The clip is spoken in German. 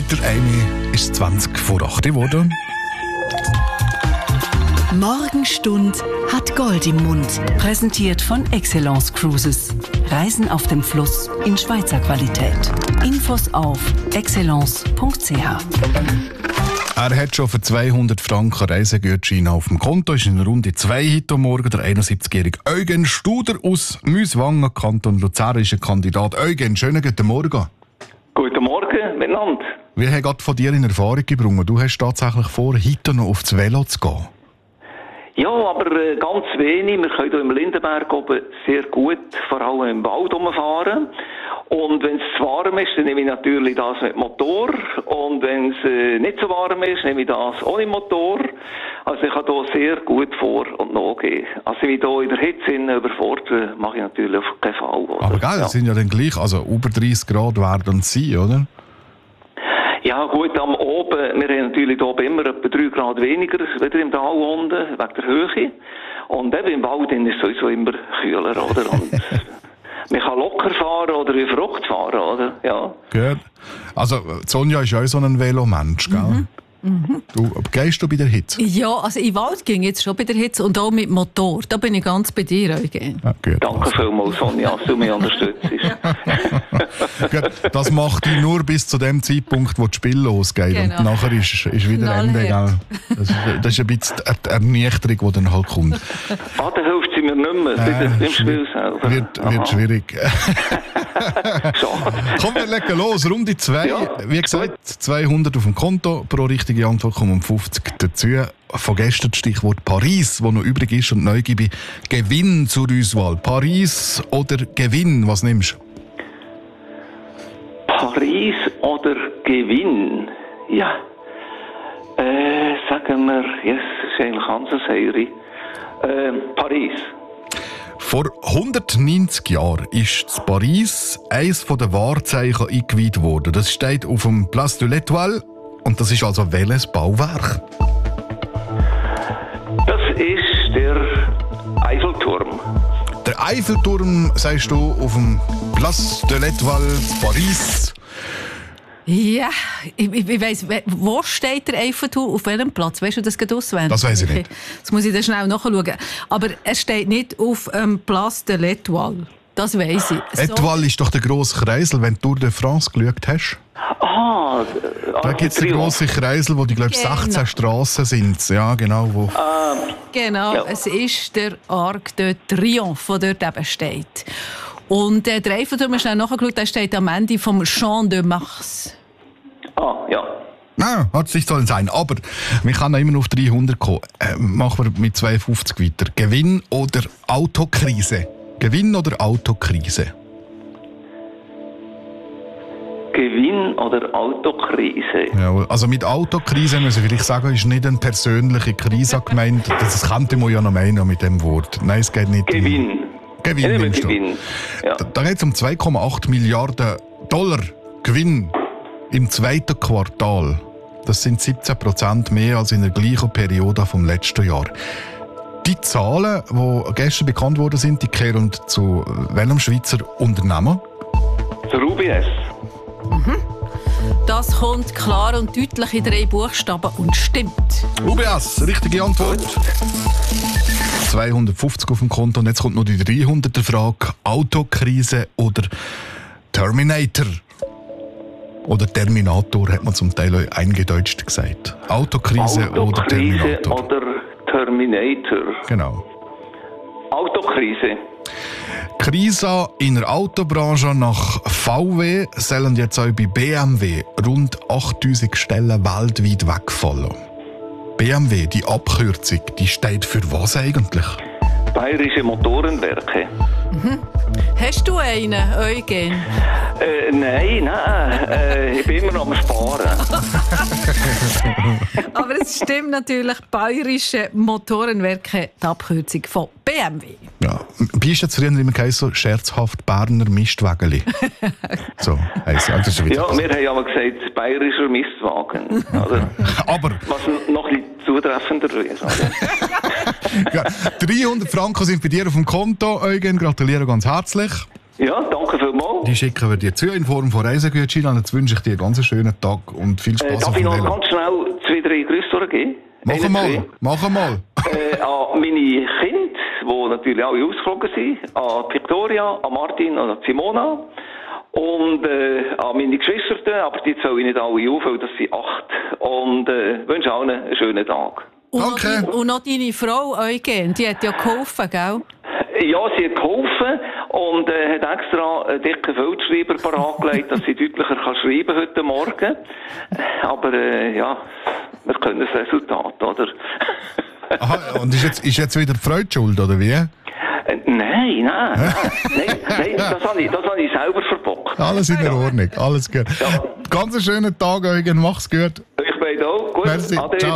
Der eine ist 20 vor 8 geworden. Morgenstund hat Gold im Mund. Präsentiert von Excellence Cruises. Reisen auf dem Fluss in Schweizer Qualität. Infos auf excellence.ch. Er hat schon für 200 Franken Reisegutschein auf dem Konto. Ist in Runde 2 heute Morgen der 71-jährige Eugen Studer aus Müswangen, Kanton Luzern, ist ein Kandidat. Eugen, schönen guten Morgen. Guten Morgen, miteinander. Wir haben gerade von dir in Erfahrung gebracht. Du hast tatsächlich vor, heute noch aufs Velo zu gehen. Ja, aber ganz wenig. Wir können hier im Lindenberg oben sehr gut, vor allem im Wald rumfahren. Und wenn es zu warm ist, dann nehme ich natürlich das mit Motor. Und wenn es nicht so warm ist, nehme ich das ohne Motor. Also ich kann hier sehr gut vor- und nachgehen. Also wenn ich hier in der Hitze überfordere, mache ich natürlich auf keinen Fall. Oder? Aber geil, das sind ja dann gleich, also über 30 Grad werden es sein, oder? Ja gut, am Oben, wir haben natürlich hier oben immer etwa 3 Grad weniger wieder im Tal unten, wegen der Höhe. Und eben im Wald ist es sowieso immer kühler, oder? Und man kann locker fahren oder wie verrückt fahren, oder? Ja. Gut. Also Sonja ist ja auch so ein Velomensch, gell? Du, gehst du bei der Hitze? Ja, also in den Wald ging jetzt schon bei der Hitze und auch mit Motor. Da bin ich ganz bei dir, Eugen. Ja, gut. Danke vielmals, Sonja, dass du mich unterstützt. Gut, das macht dich nur bis zu dem Zeitpunkt, wo das Spiel losgeht. Genau. Und nachher ist wieder Ende. Gell? Das ist ein bisschen die Ernüchterung, die dann halt kommt. Ah, dann hilft sie mir nicht mehr beim Spiel selber. Wird schwierig. Schade. Komm, wir legen los. Runde 2. Ja, Wie gesagt, 200 auf dem Konto. Pro richtige Antwort kommen 50 dazu. Von gestern das Stichwort Paris, das noch übrig ist. Und neu gebe ich Gewinn zur Auswahl. Paris oder Gewinn? Was nimmst du? Paris oder Gewinn? Ja. Sagen wir, yes, das ist eigentlich Hansa-Serie. Paris. Vor 190 Jahren ist in Paris eines der Wahrzeichen eingeweiht worden. Das steht auf dem Place de l'Étoile. Und das ist also welches Bauwerk? Das ist der Eiffelturm. Der Eiffelturm, sagst du, auf dem Place de l'Étoile Paris. Ja, ich weiss, wo steht der Eiffelturm? Auf welchem Platz? Weißt du das gerade auswendig? Das weiss ich nicht. Das muss ich dann schnell nachschauen. Aber es steht nicht auf Place de l'Étoile. Das weiss ich. Étoile ist doch der grosse Kreisel, wenn du Tour de France geschaut hast. Ah, Da gibt es den grossen Kreisel, wo die, glaube ich, 16 Strassen sind. Ja, genau. Wo. Genau, Ja. es ist der Arc de Triomphe, der dort eben steht. Und der Eiffelturm, ich habe nachgeschaut, der steht am Ende vom Champ de Mars. Ah, ja. Nein, hat es nicht sollen sein. Aber wir können immer noch auf 300 kommen. Machen wir mit 52 weiter. Gewinn oder Autokrise? Gewinn oder Autokrise? Gewinn oder Autokrise? Ja, also mit Autokrise müssen wir vielleicht sagen, ist nicht eine persönliche Krise gemeint. Das könnte man ja noch meinen mit dem Wort. Nein, es geht nicht Gewinn. Gewinn Ja, nimmst du. Gewinn. Ja. Da geht es um 2,8 Milliarden Dollar Gewinn im zweiten Quartal. Das sind 17% mehr als in der gleichen Periode vom letzten Jahr. Die Zahlen, die gestern bekannt worden sind, die kehren zu welchem Schweizer Unternehmen? Der UBS. Das kommt klar und deutlich in 3 Buchstaben und stimmt. UBS, richtige Antwort. 250 auf dem Konto und jetzt kommt noch die 300er Frage. Autokrise oder Terminator? Oder Terminator, hat man zum Teil auch eingedeutscht gesagt. Autokrise oder Terminator? Oder Terminator. Genau. Autokrise. Krise in der Autobranche nach VW sollen jetzt auch bei BMW rund 8000 Stellen weltweit wegfallen. BMW, die Abkürzung, die steht für was eigentlich? Bayerische Motorenwerke. Hast du einen, Eugen? Nein. Ich bin immer noch am Sparen. Aber es stimmt natürlich, Bayerische Motorenwerke, die Abkürzung von BMW. Ja, wie ist jetzt früher immer geheißen, so scherzhaft Berner Mistwägeli? So heisst es. Das ist wieder Ja, wir haben ja mal gesagt, bayerischer Mistwagen. Oder? Aber Was noch ein bisschen zutreffender ist. Oder? ja, 300 Franken sind bei dir auf dem Konto, Eugen. Gratuliere ganz herzlich. Ja, danke vielmals. Mal. Die schicken wir dir zu in Form von Reisegutscheinen. Jetzt wünsche ich dir einen ganz schönen Tag und viel Spaß auf darf ich dem noch Velo. ganz schnell 2-3 Grüße durchgeben? Mach mal. An meine Kinder, die natürlich alle ausgeflogen sind, an Victoria, an Martin und an Simona und an meine Geschwister, aber die zähle ich nicht alle auf, weil das sind 8 und wünsche allen einen schönen Tag. Danke. Und noch deine Frau, Eugen, die hat ja geholfen, gell? Ja, sie hat geholfen und hat extra einen dicken Feldschreiber parat gelegt, dass sie deutlicher kann schreiben heute Morgen. Aber ja, wir können das Resultat, oder? Aha, und ist jetzt wieder die Freude schuld, oder wie? Nein, das habe ich selber verbockt. Alles in der Ordnung, alles gut. Ja. Ganz einen schönen Tag, Eugen, mach's gut. Ich beide auch. Gut, Merci. Ade. Ciao.